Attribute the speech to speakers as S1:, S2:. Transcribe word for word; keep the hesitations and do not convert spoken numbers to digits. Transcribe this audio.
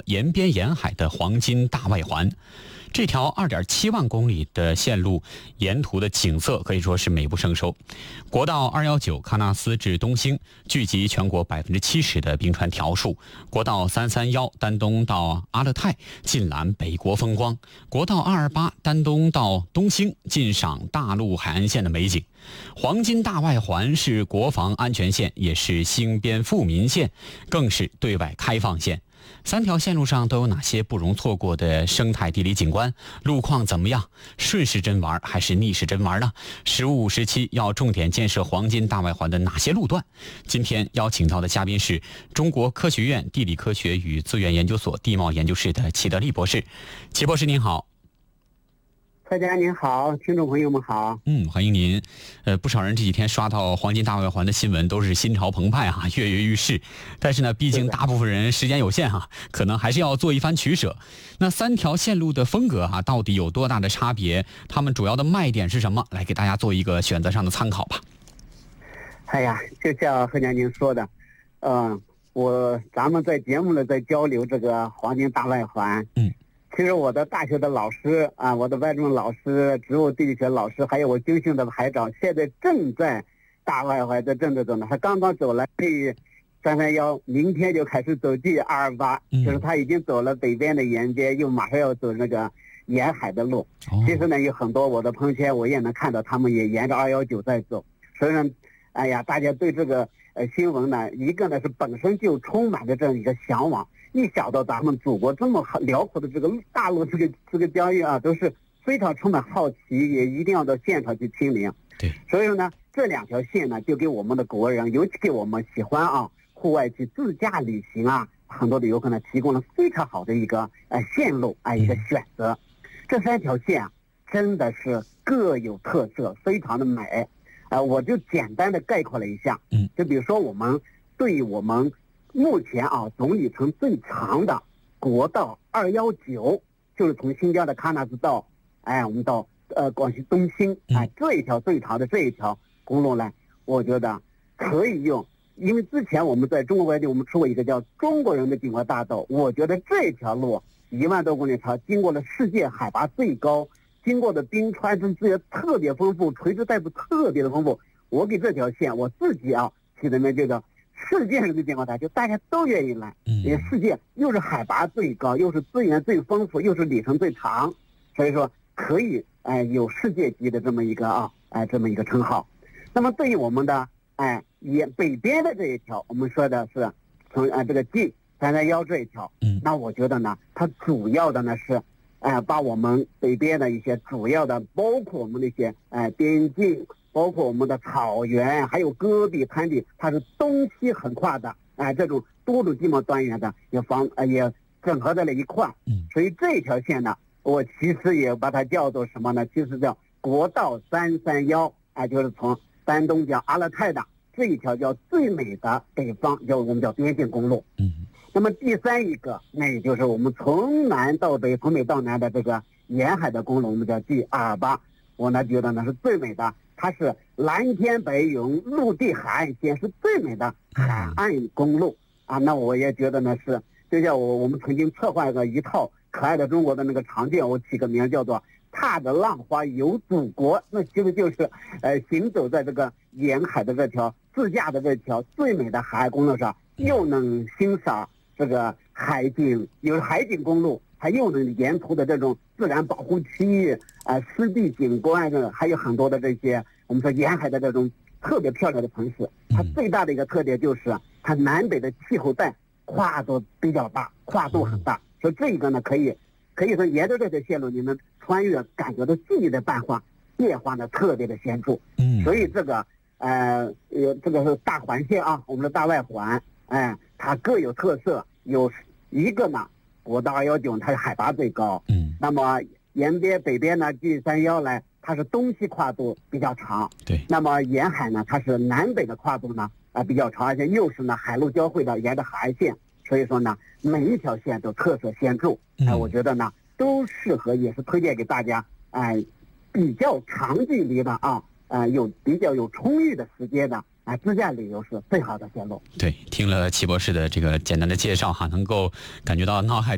S1: 延边沿海的黄金大外环。这条二点七万公里的线路，沿途的景色可以说是美不胜收。国道二一九喀纳斯至东兴，聚集全国百分之七十的冰川条数；国道三三一丹东到阿勒泰，尽览北国风光；国道二二八丹东到东兴，尽赏大陆海岸线的美景。黄金大外环是国防安全线，也是兴边富民线，更是对外开放线。三条线路上都有哪些不容错过的生态地理景观？路况怎么样？顺时针玩还是逆时针玩呢？十五五时期要重点建设黄金大外环的哪些路段？今天邀请到的嘉宾是中国科学院地理科学与资源研究所地貌研究室的齐德利博士。齐博士您好。
S2: 大家您好，听众朋友们好。
S1: 嗯，欢迎您。呃，不少人这几天刷到黄金大外环的新闻，都是心潮澎湃啊，跃跃欲试。但是呢，毕竟大部分人时间有限哈、啊，可能还是要做一番取舍。那三条线路的风格啊，到底有多大的差别？它们主要的卖点是什么？来给大家做一个选择上的参考吧。
S2: 哎呀，就像何娘您说的，嗯、呃，我咱们在节目里在交流这个黄金大外环，嗯。其实我的大学的老师啊，我的外专老师、植物地理学老师，还有我军训的排长，现在正在大外环的政治中呢。他刚刚走了 G 三三一，明天就开始走 G 二二八，就是他已经走了北边的沿边，又马上要走那个沿海的路。其实呢，有很多我的朋友圈我也能看到，他们也沿着二一九在走。所以呢，哎呀，大家对这个呃新闻呢，一个呢是本身就充满着这样一个向往。一想到咱们祖国这么辽阔的这个大陆，这个这个疆域啊，都是非常充满好奇，也一定要到现场去亲临。
S1: 对，
S2: 所以呢，这两条线呢，就给我们的国人，尤其给我们喜欢啊户外去自驾旅行啊，很多的游客呢，提供了非常好的一个呃线路啊一个选择。这三条线啊，真的是各有特色，非常的美。啊、呃，我就简单的概括了一下。嗯，就比如说我们对我们。目前啊，总里程最长的国道二一九，就是从新疆的喀纳斯到，哎，我们到呃广西东兴，哎，这一条最长的这一条公路呢，我觉得可以用，因为之前我们在中国外地我们出过一个叫中国人的景观大道，我觉得这条路一万多公里长，经过了世界海拔最高，经过的冰川资源特别丰富，垂直带幅特别的丰富，我给这条线我自己啊起的名这个。世界上的景观大道，就大家都愿意来。因为世界又是海拔最高，又是资源最丰富，又是里程最长，所以说可以哎、呃、有世界级的这么一个啊哎、呃、这么一个称号。那么对于我们的哎也北边的这一条，我们说的是从啊、呃、这个 G 三三一这一条，嗯，那我觉得呢，它主要的呢是哎、呃、把我们北边的一些主要的，包括我们那些哎、呃、边境。包括我们的草原，还有戈壁滩地，它是东西横跨的，哎、呃，这种多种地貌单元的也防呃也整合在了一块。嗯，所以这条线呢，我其实也把它叫做什么呢？其实叫国道三三一，哎，就是从丹东叫阿勒泰的这一条叫最美的北方，叫我们叫边境公路。嗯，那么第三一个，那也就是我们从南到北，从北到南的这个沿海的公路，我们叫 G 二二八，我呢觉得呢是最美的。它是蓝天白云，陆地海岸线，是最美的海岸公路啊！那我也觉得呢是，就像我我们曾经策划过一套可爱的中国的那个长卷，我起个名叫做“踏着浪花游祖国”，那其实就是呃行走在这个沿海的这条自驾的这条最美的海岸公路上，又能欣赏这个海景，有海景公路。它又能沿途的这种自然保护区域啊、呃、湿地景观的，还有很多的这些我们说沿海的这种特别漂亮的城市。它最大的一个特点就是它南北的气候带跨度比较大，跨度很大。所以这个呢，可以可以说沿着这条线路，你们穿越感觉到季节的变化，变化呢特别的显著。嗯，所以这个呃呃这个是大环线啊，我们的大外环，哎、呃，它各有特色。有一个呢。国道二一九它是海拔最高，嗯，那么沿边北边呢 G 三一呢，它是东西跨度比较长，对，那么沿海呢，它是南北的跨度呢啊、呃、比较长，而且又是呢海陆交汇的沿着海岸线，所以说呢每一条线都特色显著，哎、呃，我觉得呢都适合，也是推荐给大家，哎、呃，比较长距离的啊，呃，有比较有充裕的时间的。啊，自驾旅游是最好的线路。
S1: 对，听了齐博士的这个简单的介绍哈，能够感觉到脑海